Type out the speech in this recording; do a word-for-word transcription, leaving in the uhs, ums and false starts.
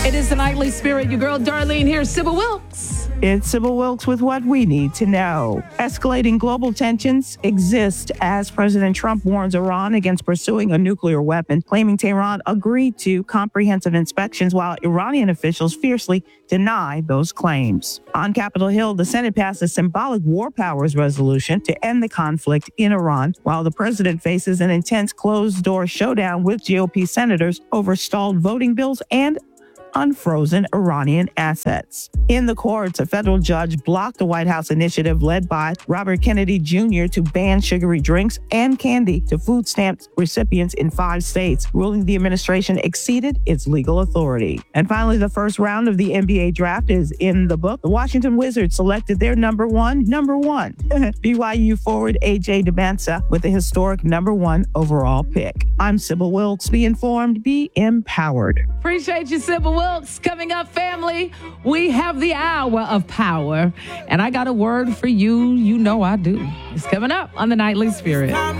It is the Nightly Spirit. Your girl Darlene here, Sybil Wilkes. It's Sybil Wilkes with what we need to know. Escalating global tensions exist as President Trump warns Iran against pursuing a nuclear weapon, claiming Tehran agreed to comprehensive inspections while Iranian officials fiercely deny those claims. On Capitol Hill, the Senate passed a symbolic war powers resolution to end the conflict in Iran, while the president faces an intense closed-door showdown with G O P senators over stalled voting bills and unfrozen Iranian assets. In the courts, a federal judge blocked the White House initiative led by Robert Kennedy Junior to ban sugary drinks and candy to food stamps recipients in five states, ruling the administration exceeded its legal authority. And finally, the first round of the N B A draft is in the book. The Washington Wizards selected their number one, number one, B Y U forward A J Dybantsa with a historic number one overall pick. I'm Sybil Wilkes. Be informed, be empowered. Appreciate you, Sybil Wilkes. Coming up, family, we have the hour of power. And I got a word for you. You know I do. It's coming up on the Nightly Spirit.